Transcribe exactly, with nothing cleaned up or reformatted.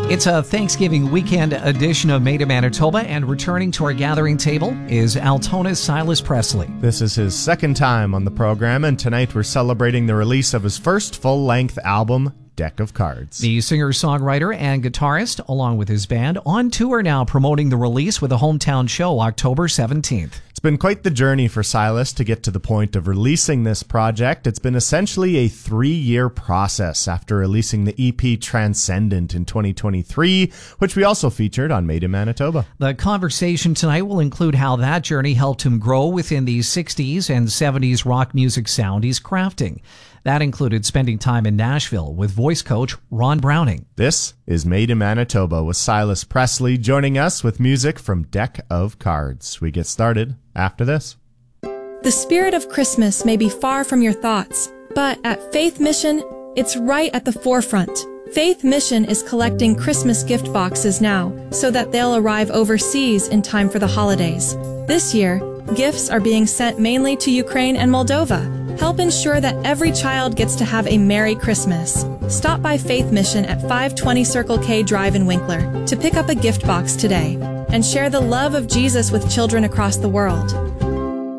It's a Thanksgiving weekend edition of Made in Manitoba, and returning to our gathering table is Altona's Silas Presley. This is his second time on the program, and tonight we're celebrating the release of his first full-length album, Deck of Cards. The singer-songwriter and guitarist, along with his band, on tour now promoting the release with a hometown show October seventeenth. It's been quite the journey for Silas to get to the point of releasing this project. It's been essentially a three-year process after releasing the E P Transcendent in twenty twenty-three, which we also featured on Made in Manitoba. The conversation tonight will include how that journey helped him grow within the sixties and seventies rock music sound he's crafting. That included spending time in Nashville with voice coach Ron Browning. This is Made in Manitoba with Silas Presley joining us with music from Deck of Cards. We get started after this. The spirit of Christmas may be far from your thoughts, but at Faith Mission, it's right at the forefront. Faith Mission is collecting Christmas gift boxes now so that they'll arrive overseas in time for the holidays. This year, gifts are being sent mainly to Ukraine and Moldova. Help ensure that every child gets to have a Merry Christmas. Stop by Faith Mission at five twenty Circle K Drive in Winkler to pick up a gift box today and share the love of Jesus with children across the world.